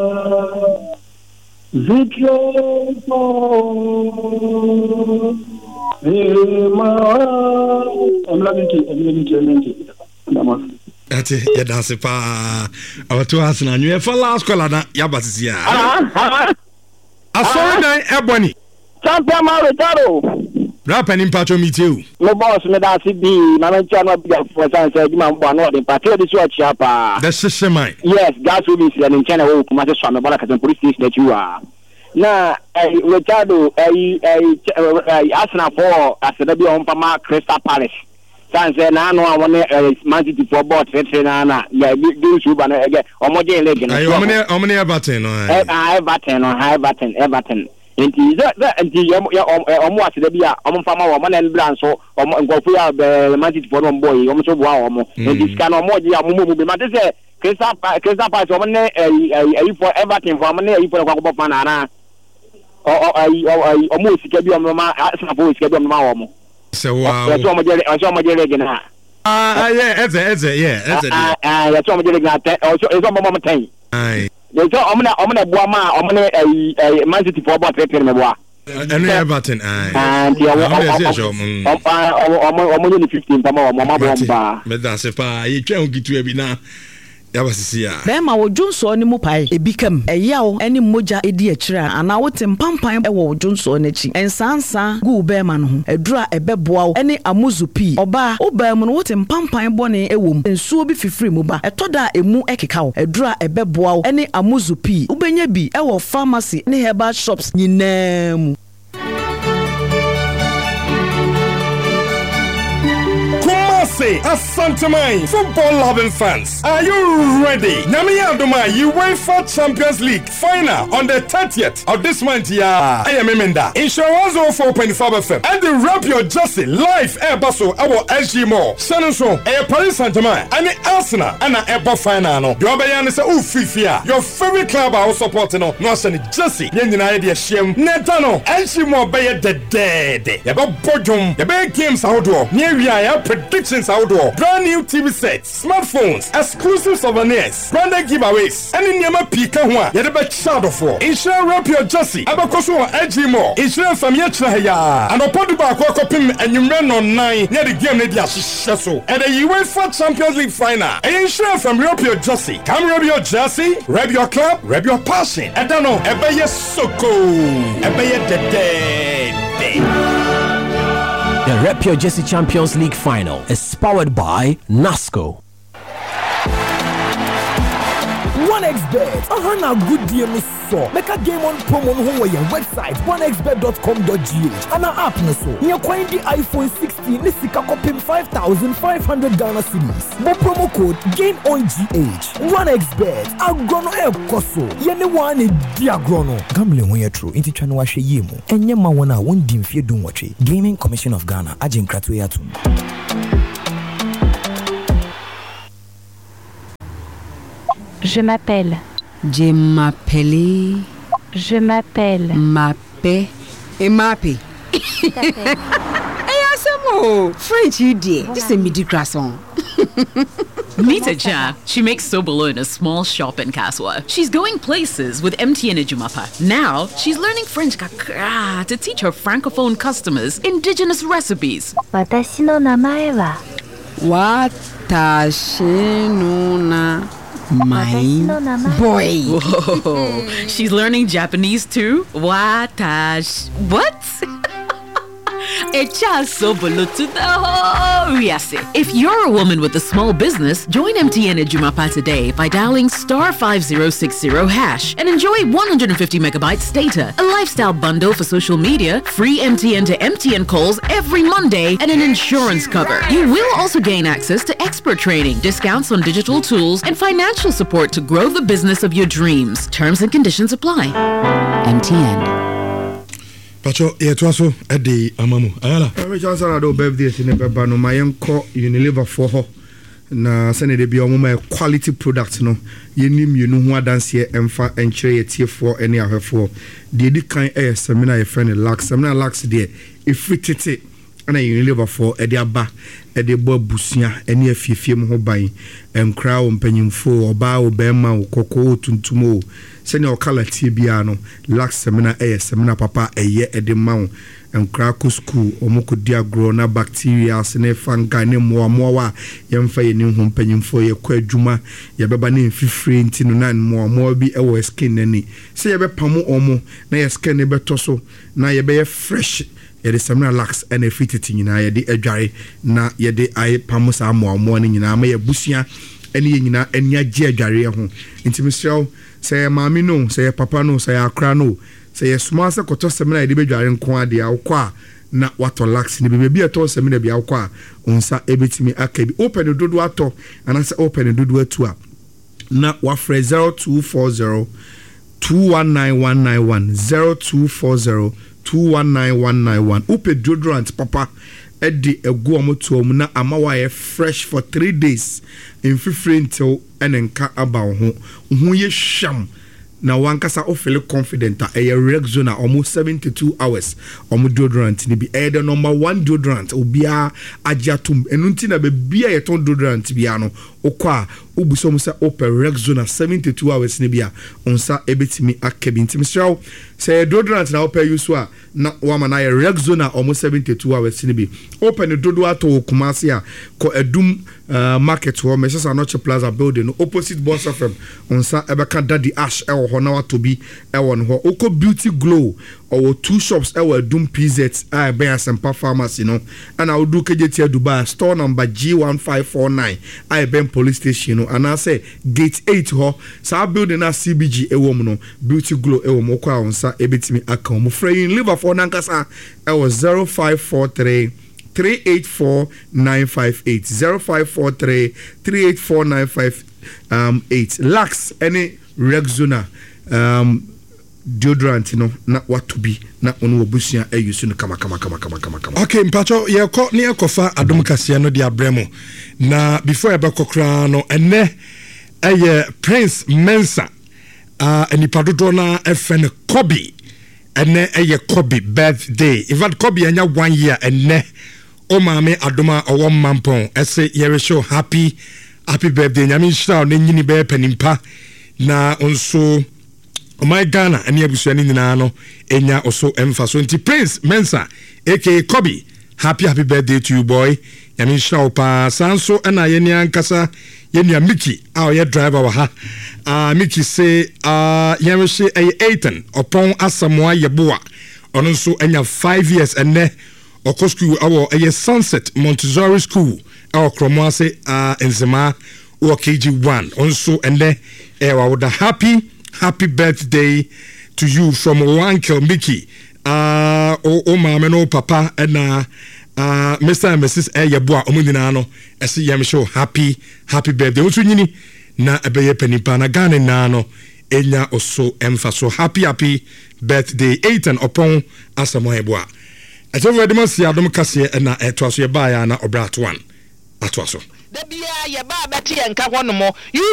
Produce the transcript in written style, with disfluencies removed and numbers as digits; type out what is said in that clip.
That's it. Yeah, that's it. Our 2 hours now. You have a last call na yabatisia. I saw that Ebony. Champion Maritaro. Rap and impact meet you. No boss, me that's it. Mama channel for some say man one the party this watch chapa. That's system mine. Yes, gas will be in China who come to swam about the police station that you are. Na Richardo Arsenal for as the be on Pama Crystal Palace. Sans na no one Man City for board na do you ban again omoje leg na. Omni Everton Everton. Enti that enti omo ase da bia omo fama wo man en bran so omo ngofo ya be Man City for boy omo so boa omo enti scan omo je amumu be ma te say Crystal Palace omo ne for Everton for omo ne for kwakọ fan na omo sika bi omo ma Arsenal for sika bi omo ma omo so wow so omo je leg na yeah that's it yeah so omo je leg na so omo 10 ai they so omo boa ma omo ne Man City for boa prepare me boa and Everton and omo ni 15 pa ma bomba me that's it pa ye twa ogitu e bi na yabasisia bema wo dwonso ne mu pai ebikam eyawo ene moja edi akira ana wote mpampan e wo dwonso ne chi ensansa gu bema no ho adura ebeboa wo ene amuzupi oba oba mu no wote mpampan bone ewom ensuo bi fifiri mu ba etoda emu ekeka wo adura ebeboa wo ene amuzupi ubenya bi e wo pharmacy ne herbal shops nyinam. Asantamai, football-loving fans, are you ready? Namia Doma, UEFA Champions League final on the 30th of this month. Yeah, I am Emenda. Insurance 104.5 FM and the Rap Your Jersey live air basso our SG Mall. Shannon a Paris Saint-Germain and Arsenal and an air final. No, your bayan is a Ufifia. Your favorite club are supporting no Northern Jersey. Yen idea shame. Netano SG Mall bay the dead. About Bodum, the big games outdoor. Near we are predictions outdoor, brand new TV sets, smartphones, exclusive souvenirs, branded giveaways, and in Yama Pika one, yet a bit shadow for. Insure Rap Your Jersey, Abakoso Edgy More, Insure from Yachaya, and upon the back Pim and you ran on 9 near the game Nadia Shasso, and the UEFA Champions League final. Insure from Rap Your Jersey, come Rap Your Jersey, Rap Your Club, Rap Your Passion. I don't know, Ebeye Soko, Ebeye the dead. The Rap Your Jersey Champions League final is powered by NASCO. 1xBet. Now good DM is so. Make a game on promo on your website 1xBet.com.gh and our app na so. You find the iPhone 16 ni sika kopim 5,500 Ghana cedis. Mo promo code GAMEONGH. 1xBet. Agrono e koso. Yene one di agrono. Gambling when you true. Inti chanu wa she yemu. Enye ma wana won di mfie dun wache. Gaming Commission of Ghana. Agent kratu ya tum. Je m'appelle. Je m'appelle. Je m'appelle. Mappé. Et mappé. French, you dear. This is a midi croissant. Meet Aja. She makes sobolo in a small shop in Kaswa. She's going places with MTN Ejumapa. Now, she's learning French kakra to teach her francophone customers indigenous recipes. Watashi no namae wa. Watashi no na. My boy. Whoa. She's learning Japanese too? Watash. What? If you're a woman with a small business, join MTN Ejumapa today by dialing *5060# and enjoy 150 megabytes data, a lifestyle bundle for social media, free MTN to MTN calls every Monday, and an insurance cover. You will also gain access to expert training, discounts on digital tools, and financial support to grow the business of your dreams. Terms and conditions apply. MTN. Pacho yetwaso edi amamu ayala we chance na do birthday ne beba no mayenko Unilever for ho na sene de bia omoma quality product no yenim yenu ho adanse emfa enkyere yetiefo ene ahwefo de edi kan seminar ye friend lax seminar lax de ifritete na Unilever for edi aba edi bo busia ene afiefie mo ho ban enkra o mpanyimfo oba o bema o kokko tuntumo sene o kala tie bia no lax seminar seminar papa edema Nkrako school omoko diagro na bacteria sene fungi ne moa yemfa ye ne hompanyimfo ye kwa adwuma ye beba ne mfifire ntino na moa bi ewo skin nani se ye be pamo omo na ye skin ne beto so na ye be fresh ye de seminar lax and fititi nyina ye de adware na ye de ai pamo sa moa ne nyina ma ye busua ene ye nyina enya gye adware ho ntimisrew se maami no se papa no se akra no se yesuma se koto seminar de bedware nko ade akwa na wato lax ni bebi eto seminar bia akwa onsa ebetimi akabi open dodo ato anase open dodo atu a na wa frɛ 0240 219191 0240 219191 open deodorant papa edi egu omoto na amawa ye fresh for 3 days in fifrent enenka aba ho ye sham na wankasa o feel confident a Rexona almost 72 hours deodorant ni bi the number 1 deodorant obia ajatum enunti na be bia yeton deodorant bia no okwa obuso musa Rexona 72 hours ni bia onsa ebetimi akabi ntimi straw say deodorant na use a na wama na Rexona almost 72 hours ni bi open dodo ato Kumasi a ko edum market ho Mrs. Anoche Plaza building opposite Boss FM onsa ebeka Daddy Ash na wato bi ewon ho oko Beauty Glow or 2 shops ewa Doom PZ be Asempa Pharmacy no ana odu kejetia Dubai store number G1549 Ben police station no ana say gate 8 ho sa building na CBG ewom no Beauty Glow ewom okwa onsa ebetimi aka mo free liver for nankasa ewa 0543 384-958 0543-384-958 Lax any Rexona deodorant no na watubi na onu obusia use no kama okay mpacho ye ko ne ekofa adom kase no de abremo na before ebekokra no ene Prince Mensa enipadodo na FN Kobe ene Kobe birthday in fact Kobe anya 1 year ene o maame adoma owo mampon ese ye show happy birthday nyame shira na nyini be panimpa na onso my Ghana ene abusuani nyina no enya oso emfa so nti Prince Mensa aka Kobe happy birthday to you boy nyame shira pa sanso ena ye ni ankasa ye ni Mickey ye driver wa ha Mickey say ye she Ethan upon asamoa yeboa ono nso enya 5 years ene Oko school awo Sunset Montessori school awo Kromase enzema o KG1 also ende with a happy birthday to you from Uncle Mickey o mama no papa and Mr. and Mrs. Eyeboa omudina no esi yam show happy birthday otu nyini na ebeye penipa na Ghana na no enya oso emfa so happy birthday 8 upon Asamoah Eyeboa. I told you the see Adam Cassie and it was your buyer and a brat one. That was so. The beer, your bar, Betty and Kawanamo.